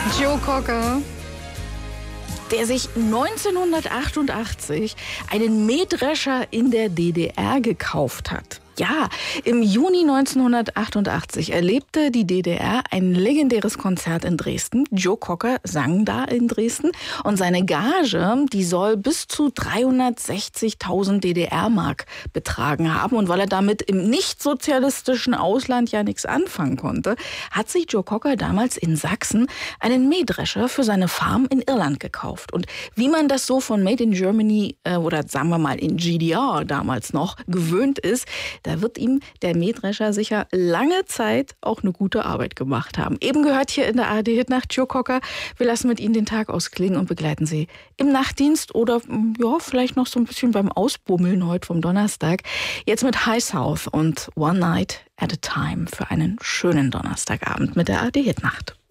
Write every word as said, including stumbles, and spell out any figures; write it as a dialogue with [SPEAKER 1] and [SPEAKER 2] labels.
[SPEAKER 1] Joe Cocker, der sich neunzehnhundertachtundachtzig einen Mähdrescher in der D D R gekauft hat. Ja, im Juni neunzehnhundertachtundachtzig erlebte die D D R ein legendäres Konzert in Dresden. Joe Cocker sang da in Dresden und seine Gage, die soll bis zu dreihundertsechzigtausend D D R-Mark betragen haben. Und weil er damit im nicht-sozialistischen Ausland ja nichts anfangen konnte, hat sich Joe Cocker damals in Sachsen einen Mähdrescher für seine Farm in Irland gekauft. Und wie man das so von Made in Germany äh, oder sagen wir mal in G D R damals noch gewöhnt ist, da wird ihm der Mähdrescher sicher lange Zeit auch eine gute Arbeit gemacht haben. Eben gehört hier in der A R D-Hitnacht Joe Cocker. Wir lassen mit Ihnen den Tag ausklingen und begleiten Sie im Nachtdienst oder ja, vielleicht noch so ein bisschen beim Ausbummeln heute vom Donnerstag. Jetzt mit High South und One Night at a Time für einen schönen Donnerstagabend mit der A R D-Hitnacht.